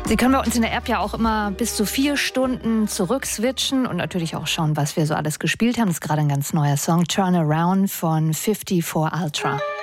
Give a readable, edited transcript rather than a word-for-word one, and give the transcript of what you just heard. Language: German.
Sie können bei uns in der App ja auch immer bis zu 4 Stunden zurückswitchen und natürlich auch schauen, was wir so alles gespielt haben. Das ist gerade ein ganz neuer Song, Turn Around von 54 Ultra.